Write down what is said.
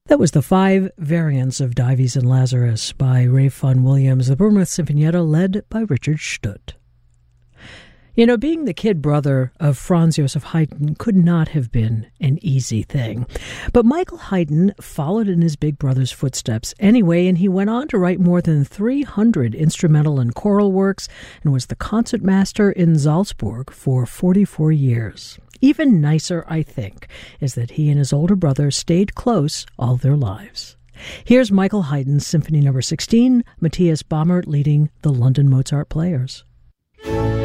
That was the 5 variants of Dives and Lazarus by Ralph Vaughan Williams, the Bournemouth Sinfonietta led by Richard Stutt. You know, being the kid brother of Franz Joseph Haydn could not have been an easy thing. But Michael Haydn followed in his big brother's footsteps anyway, and he went on to write more than 300 instrumental and choral works and was the concertmaster in Salzburg for 44 years. Even nicer, I think, is that he and his older brother stayed close all their lives. Here's Michael Haydn's Symphony No. 16, Matthias Baumert leading the London Mozart Players.